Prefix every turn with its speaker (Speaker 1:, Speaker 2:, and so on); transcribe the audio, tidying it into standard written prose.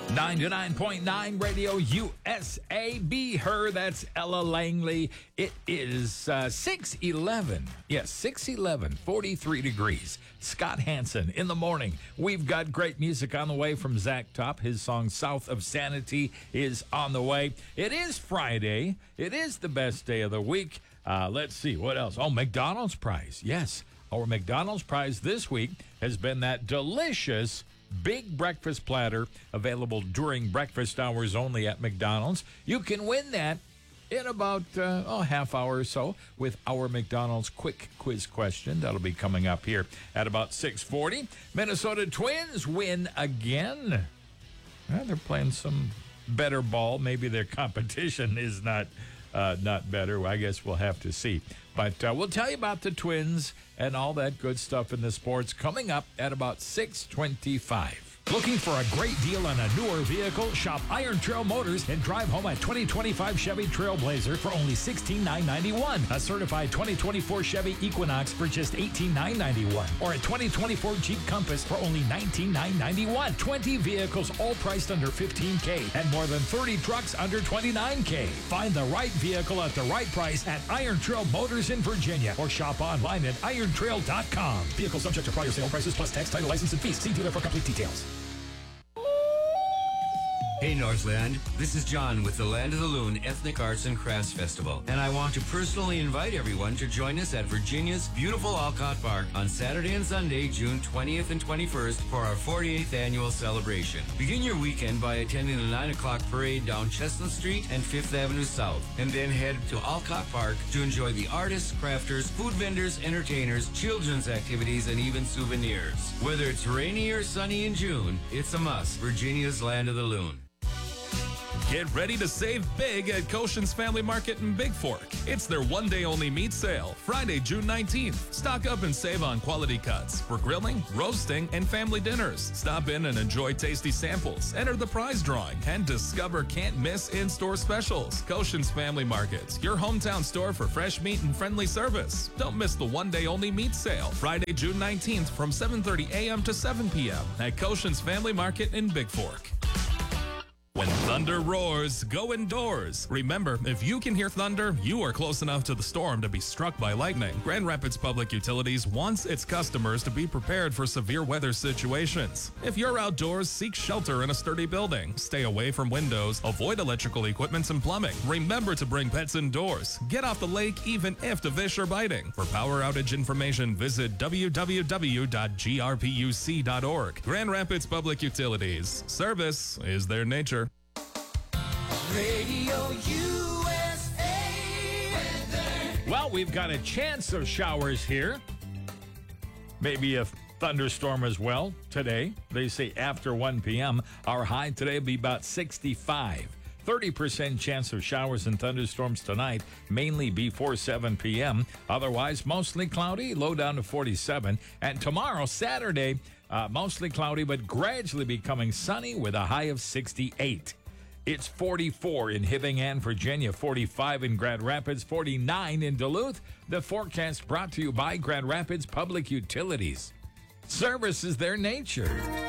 Speaker 1: 99.9 Radio USA. Be her. That's Ella Langley. It is 6:11. Yes, 6:11, 43 degrees. Scott Hansen in the morning. We've got great music on the way from Zach Top. His song South of Sanity is on the way. It is Friday. It is the best day of the week. Let's see. What else? Oh, McDonald's prize. Yes. Our McDonald's prize this week has been that delicious big breakfast platter available during breakfast hours only at McDonald's. You can win that in about half hour or so with our McDonald's quick quiz question. That'll be coming up here at about 6:40. Minnesota Twins win again. Well, they're playing some better ball. Maybe their competition is not better. I guess we'll have to see. But we'll tell you about the Twins and all that good stuff in the sports coming up at about 6:25.
Speaker 2: Looking for a great deal on a newer vehicle? Shop Iron Trail Motors and drive home a 2025 Chevy Trailblazer for only $16,991. A certified 2024 Chevy Equinox for just $18,991. Or a 2024 Jeep Compass for only $19,991. 20 vehicles all priced under $15K and more than 30 trucks under $29K. Find the right vehicle at the right price at Iron Trail Motors in Virginia or shop online at irontrail.com. Vehicle subject to prior sale prices plus tax, title, license, and fees. See dealer for complete details.
Speaker 3: Hey Northland, this is John with the Land of the Loon Ethnic Arts and Crafts Festival, and I want to personally invite everyone to join us at Virginia's beautiful Alcott Park on Saturday and Sunday, June 20th and 21st for our 48th annual celebration. Begin your weekend by attending the 9 o'clock parade down Chestnut Street and 5th Avenue South, and then head to Alcott Park to enjoy the artists, crafters, food vendors, entertainers, children's activities, and even souvenirs. Whether it's rainy or sunny in June, it's a must. Virginia's Land of the Loon.
Speaker 4: Get ready to save big at Koshin's Family Market in Big Fork. It's their one-day-only meat sale, Friday, June 19th. Stock up and save on quality cuts for grilling, roasting, and family dinners. Stop in and enjoy tasty samples, enter the prize drawing, and discover can't-miss in-store specials. Koshin's Family Markets, your hometown store for fresh meat and friendly service. Don't miss the one-day-only meat sale, Friday, June 19th from 7:30 a.m. to 7 p.m. at Koshin's Family Market in Big Fork. When thunder roars, go indoors. Remember, if you can hear thunder, you are close enough to the storm to be struck by lightning. Grand Rapids Public Utilities wants its customers to be prepared for severe weather situations. If you're outdoors, seek shelter in a sturdy building. Stay away from windows. Avoid electrical equipment and plumbing. Remember to bring pets indoors. Get off the lake even if the fish are biting. For power outage information, visit www.grpuc.org. Grand Rapids Public Utilities. Service is their nature.
Speaker 1: Radio USA. Well, we've got a chance of showers here. Maybe a thunderstorm as well today. They say after 1 p.m. Our high today will be about 65. 30% chance of showers and thunderstorms tonight, mainly before 7 p.m. Otherwise, mostly cloudy, low down to 47. And tomorrow, Saturday, mostly cloudy, but gradually becoming sunny with a high of 68. It's 44 in Hibbing and Virginia, 45 in Grand Rapids, 49 in Duluth. The forecast brought to you by Grand Rapids Public Utilities. Service is their nature.